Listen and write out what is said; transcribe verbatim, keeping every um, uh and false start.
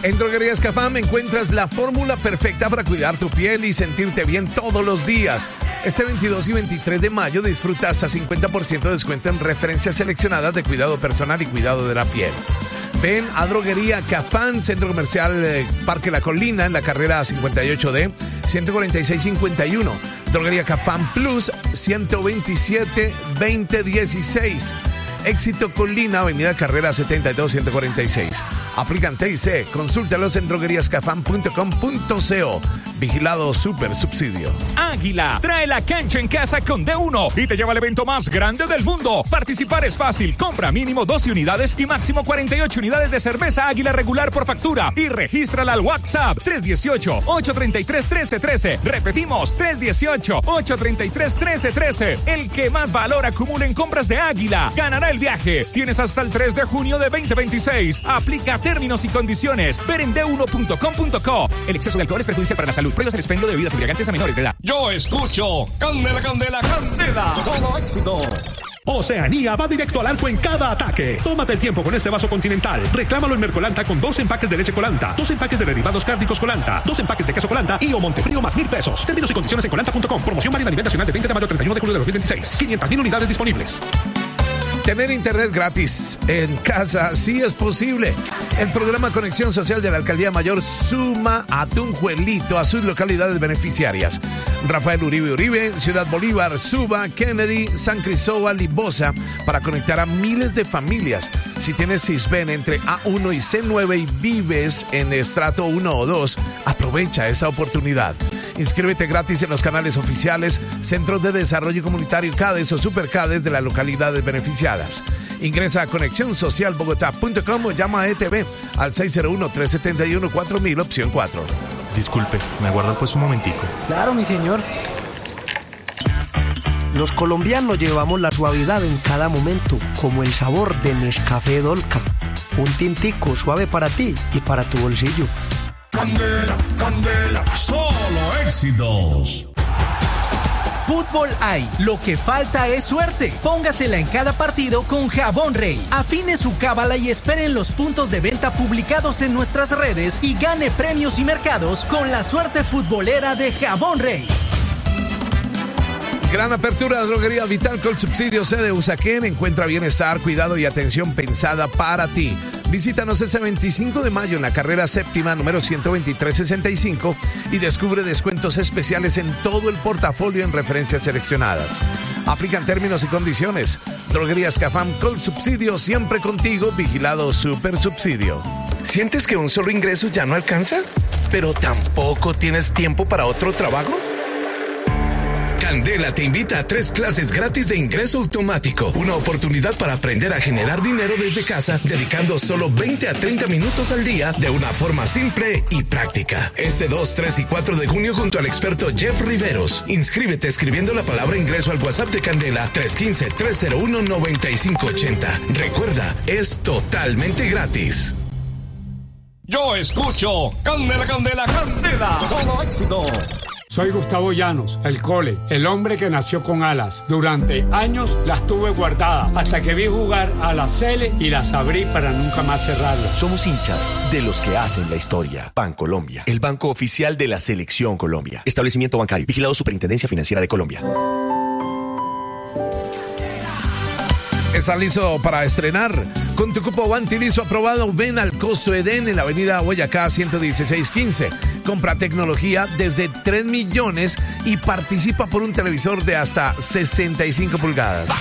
En Droguerías Cafam encuentras la fórmula perfecta para cuidar tu piel y sentirte bien todos los días. Este veintidós y veintitrés de mayo disfruta hasta cincuenta por ciento de descuento en referencias seleccionadas de cuidado personal y cuidado de la piel. Ven a Droguería Cafam, Centro Comercial eh, Parque La Colina, en la carrera cincuenta y ocho D, ciento cuarenta y seis cincuenta y uno. Droguería Cafam Plus, ciento veintisiete veinte dieciséis. Éxito Colina, Avenida Carrera setenta y dos, ciento cuarenta y seis. Aplican T I C. Consúltalos en droguerías cafam punto com punto co. Vigilado Super Subsidio. Águila trae la cancha en casa con D uno y te lleva al evento más grande del mundo. Participar es fácil. Compra mínimo doce unidades y máximo cuarenta y ocho unidades de cerveza Águila regular por factura y regístrala al WhatsApp tres uno ocho, ocho tres tres, uno tres uno tres. Repetimos, tres uno ocho, ocho tres tres, uno tres uno tres. El que más valor acumule en compras de Águila ganará el viaje. Tienes hasta el tres de junio de veinte veintiséis. Aplica términos y condiciones. Ver en d uno punto com punto co. El exceso de alcohol es perjudicial para la salud. Prohíbas el expendio de bebidas embriagantes a menores de edad. Yo escucho Candela, Candela, Candela. Solo éxito. Oceanía va directo al arco en cada ataque. Tómate el tiempo con este vaso Continental. Reclámalo en Mercolanta con dos empaques de leche Colanta, dos empaques de derivados cárnicos Colanta, dos empaques de queso Colanta y o Montefrío más mil pesos. Términos y condiciones en colanta punto com. Promoción válida a nivel nacional de veinte de mayo a treinta y uno de julio de dos mil veintiséis. quinientas mil unidades disponibles. Tener internet gratis en casa sí es posible. El programa Conexión Social de la Alcaldía Mayor suma a Tunjuelito a sus localidades beneficiarias. Rafael Uribe Uribe, Ciudad Bolívar, Suba, Kennedy, San Cristóbal y Bosa para conectar a miles de familias. Si tienes Sisben entre A uno y C nueve y vives en estrato uno o dos, aprovecha esa oportunidad. Inscríbete gratis en los canales oficiales, Centros de Desarrollo Comunitario CADES o Supercades de las localidades beneficiadas. Ingresa a conexión social bogotá punto com o llama a E T V al seis cero uno, tres siete uno, cuatro mil, opción cuatro. Disculpe, ¿me aguarda pues un momentico? Claro, mi señor. Los colombianos llevamos la suavidad en cada momento, como el sabor de Nescafé Dolca. Un tintico suave para ti y para tu bolsillo. Candela, Candela, solo éxitos. Fútbol hay, lo que falta es suerte. Póngasela en cada partido con Jabón Rey. Afine su cábala y esperen los puntos de venta publicados en nuestras redes y gane premios y mercados con la suerte futbolera de Jabón Rey. Gran apertura de Droguería Vital con subsidio C de Usaquén. Encuentra bienestar, cuidado y atención pensada para ti. Visítanos este veinticinco de mayo en la carrera séptima número ciento veintitrés sesenta y cinco y descubre descuentos especiales en todo el portafolio en referencias seleccionadas. Aplican términos y condiciones. Droguerías Cafam con subsidio, siempre contigo. Vigilado Super Subsidio. ¿Sientes que un solo ingreso ya no alcanza? ¿Pero tampoco tienes tiempo para otro trabajo? Candela te invita a tres clases gratis de ingreso automático. Una oportunidad para aprender a generar dinero desde casa, dedicando solo veinte a treinta minutos al día de una forma simple y práctica. Este dos, tres y cuatro de junio junto al experto Jeff Riveros. Inscríbete escribiendo la palabra ingreso al WhatsApp de Candela tres uno cinco, tres cero uno, nueve cinco ocho cero. Recuerda, es totalmente gratis. Yo escucho Candela, Candela, Candela. Solo éxito. Soy Gustavo Llanos, el Cole, el hombre que nació con alas. Durante años las tuve guardadas hasta que vi jugar a la Cele y las abrí para nunca más cerrarlas. Somos hinchas de los que hacen la historia. Bancolombia, el banco oficial de la Selección Colombia. Establecimiento bancario, vigilado Superintendencia Financiera de Colombia. ¿Estás listo para estrenar? Con tu cupo Guantilizo aprobado, ven al Costo Edén en la avenida Boyacá ciento dieciséis quince. Compra tecnología desde tres millones y participa por un televisor de hasta sesenta y cinco pulgadas.